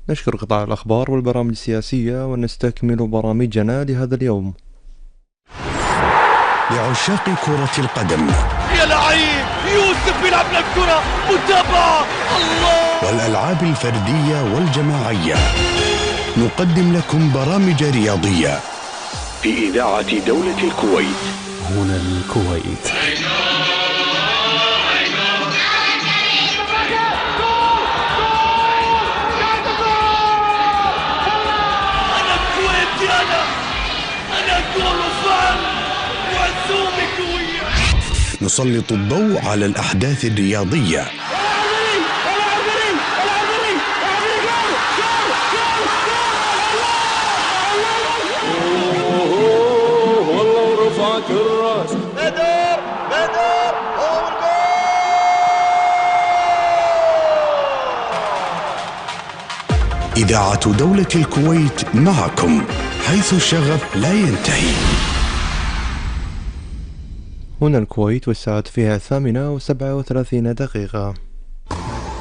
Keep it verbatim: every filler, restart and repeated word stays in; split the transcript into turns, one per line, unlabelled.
نشكر قطاع الأخبار والبرامج السياسية ونستكمل برامجنا لهذا اليوم.
لعشاق كرة القدم
يا لعيب يوسف يلعب الكرة متابعة الله،
والألعاب الفردية والجماعية، نقدم لكم برامج رياضية في إذاعة دولة الكويت.
هنا الكويت.
أنا كويتي، أنا أنا كول فان وعزومي كويت.
نسلط الضوء على الأحداث الرياضية
والله رفعت الراس. بدر بدر هو الجول.
إذاعة دولة الكويت معكم حيث الشغف لا ينتهي.
هنا الكويت والساعة فيها الثامنة وسبعة وثلاثين دقيقة.